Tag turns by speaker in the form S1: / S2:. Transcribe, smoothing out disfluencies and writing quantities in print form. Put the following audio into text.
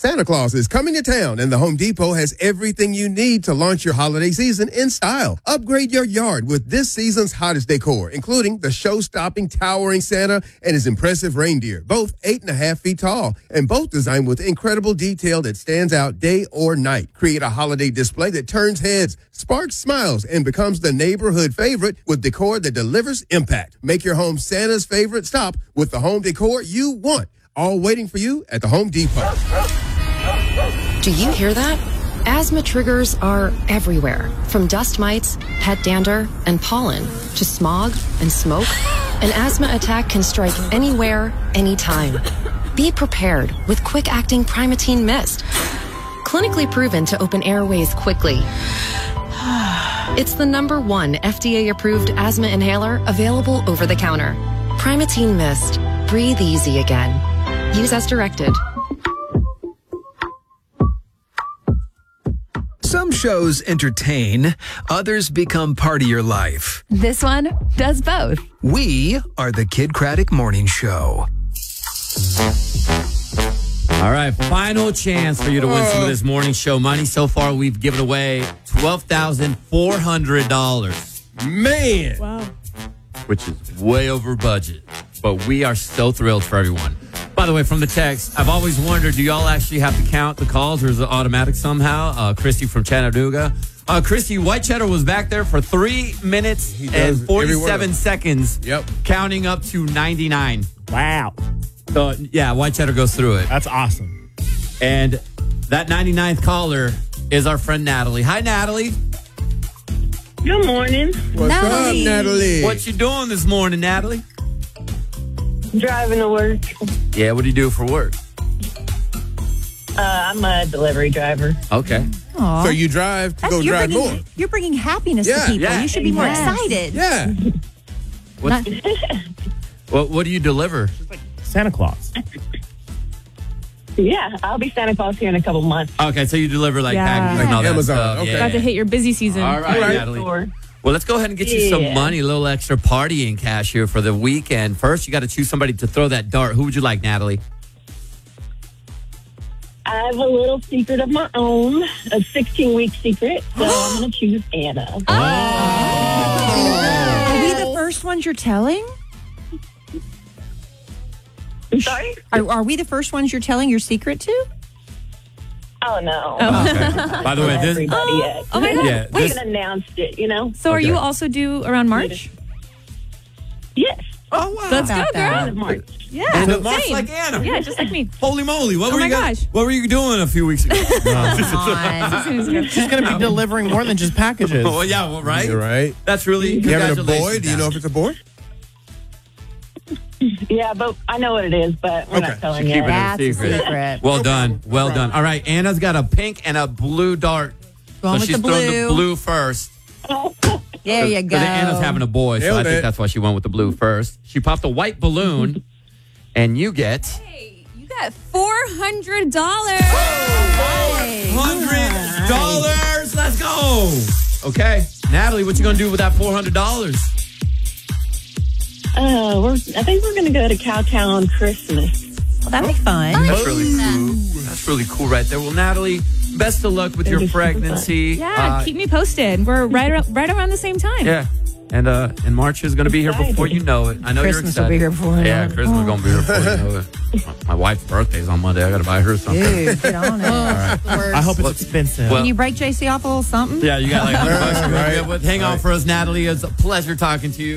S1: Santa Claus is coming to town, and the Home Depot has everything you need to launch your holiday season in style. Upgrade your yard with this season's hottest decor, including the show-stopping towering Santa and his impressive reindeer, both 8.5 feet tall, and both designed with incredible detail that stands out day or night. Create a holiday display that turns heads, sparks smiles, and becomes the neighborhood favorite with decor that delivers impact. Make your home Santa's favorite stop with the home decor you want. All waiting for you at the Home Depot.
S2: Do you hear that? Asthma triggers are everywhere, from dust mites, pet dander, and pollen, to smog and smoke. An asthma attack can strike anywhere, anytime. Be prepared with quick-acting Primatene Mist. Clinically proven to open airways quickly. It's the #1 FDA-approved asthma inhaler available over the counter. Primatene Mist. Breathe easy again. Use as directed.
S3: Some shows entertain, others become part of your life.
S4: This one does both.
S3: We are the Kid Craddock Morning Show.
S5: All right, final chance for you to win some of this morning show money. So far, we've given away $12,400.
S1: Man.
S4: Wow.
S5: Which is way over budget. But we are so thrilled for everyone. By the way, from the text, I've always wondered, do y'all actually have to count the calls or is it automatic somehow? Christy from Chattanooga. Christy, White Cheddar was back there for 3 minutes and 47 seconds.
S1: Yep.
S5: Counting up to 99.
S6: Wow.
S5: So, yeah, White Cheddar goes through it.
S6: That's awesome.
S5: And that 99th caller is our friend Natalie. Hi, Natalie.
S7: Good morning.
S1: What's up, Natalie?
S5: What you doing this morning, Natalie?
S7: Driving to work.
S5: Yeah, what do you do for work?
S7: I'm a delivery driver.
S5: Okay.
S4: Aww.
S1: So you drive to go drive more.
S4: You're bringing happiness
S1: Yeah,
S4: to people.
S5: yeah.
S4: You should be more excited.
S1: Yeah.
S5: What do you deliver?
S6: Santa Claus.
S7: Yeah, I'll be Santa Claus here in a couple months.
S5: Okay, so you deliver like packages and all that
S1: Amazon,
S5: stuff.
S1: okay.
S5: Yeah.
S4: About to hit your busy season.
S5: All right, Natalie.
S7: Sure.
S5: Well, let's go ahead and get you some
S7: Yeah.
S5: money, a little extra partying cash here for the weekend. First, you got to choose somebody to throw that dart. Who would you like, Natalie?
S7: I have a little secret of my own, a 16-week secret, so I'm going to choose Anna.
S4: Are we the first ones you're telling?
S7: I'm sorry?
S4: Are we the first ones you're telling your secret to?
S7: Oh, no.
S5: Okay. By the way,
S7: Not
S5: this.
S7: everybody yet.
S4: Oh, my God.
S5: Yeah,
S7: We
S5: this,
S7: haven't announced it, you know?
S4: So are
S5: Okay.
S4: you also due around March?
S7: Yes.
S5: oh wow!
S4: Let's go,
S7: End
S4: girl.
S7: of March.
S4: Yeah.
S5: And the March
S4: same.
S5: like Anna.
S4: Yeah, just like me.
S5: Holy moly! What
S4: Oh
S5: were
S4: my
S5: you guys?
S4: gosh.
S5: What were you doing a few weeks ago?
S6: She's going to be delivering more than just packages.
S5: Well, yeah, well, right.
S1: You're right.
S5: That's really.
S1: You having a boy?
S5: congratulations,
S1: Do you know if it's a boy?
S7: Yeah, but I know what it is, but we're
S1: Okay.
S7: not telling
S5: Keep it
S7: yet.
S5: a
S4: That's a
S5: secret.
S4: secret.
S5: Well done. Well done. All right, Anna's got a pink and a blue dart.
S4: Going with
S5: she's
S4: the
S5: throwing the
S4: blue.
S5: blue first.
S4: There you go.
S5: Because Anna's having a boy, so I
S1: Nailed
S5: think
S1: it.
S5: that's why she went with the blue first. She popped a white balloon, and you get
S8: Hey, you got $400.
S5: $100. Let's go. Okay, Natalie, what you gonna do with that $400?
S7: I think we're going to go to Cowtown Christmas.
S4: Well, that'd be fun.
S5: That's really cool. That's really cool right there. Well, Natalie, best of luck with your
S7: Thank you so much.
S5: pregnancy.
S8: Yeah, keep me posted. We're right around the same time.
S5: Yeah. And March is going to be here before you know it. I know
S4: Christmas
S5: you're
S4: will
S5: excited.
S4: be here before I know
S5: Yeah,
S4: it.
S5: Christmas is going to be here before you know it. My wife's birthday's on Monday. I got to buy her something.
S4: Dude, get on it.
S6: I hope it's expensive.
S5: Well,
S4: Can you break JC off a little something?
S5: yeah, you got like $100
S1: Right.
S5: Hang on for us, Natalie. It's a pleasure talking to you.